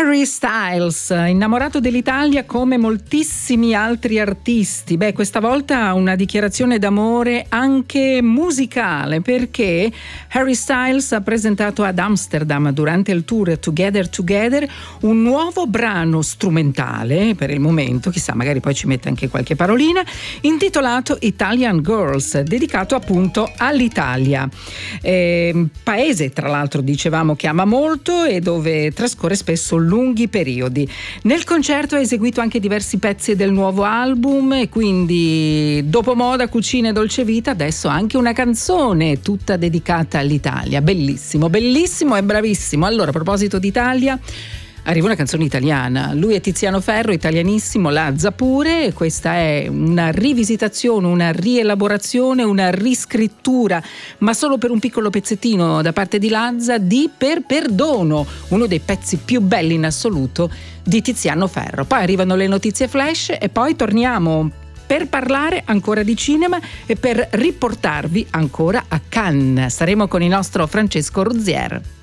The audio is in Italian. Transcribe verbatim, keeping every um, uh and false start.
Harry Styles, innamorato dell'Italia come moltissimi altri artisti. Beh, questa volta una dichiarazione d'amore anche musicale, perché Harry Styles ha presentato ad Amsterdam durante il tour Together Together un nuovo brano strumentale, per il momento, chissà, magari poi ci mette anche qualche parolina, intitolato Italian Girls, dedicato appunto all'Italia. Eh, paese, tra l'altro, dicevamo che ama molto e dove trascorre spesso lunghi periodi. Nel concerto ha eseguito anche diversi pezzi del nuovo album e quindi dopo moda, cucina e dolce vita adesso anche una canzone tutta dedicata all'Italia. Bellissimo, bellissimo e bravissimo. Allora, a proposito d'Italia, arriva una canzone italiana. Lui è Tiziano Ferro, italianissimo, Lazza pure, e questa è una rivisitazione, una rielaborazione, una riscrittura, ma solo per un piccolo pezzettino da parte di Lazza, di Per Perdono, uno dei pezzi più belli in assoluto di Tiziano Ferro. Poi arrivano le notizie flash e poi torniamo per parlare ancora di cinema e per riportarvi ancora a Cannes. Saremo con il nostro Francesco Ruzier.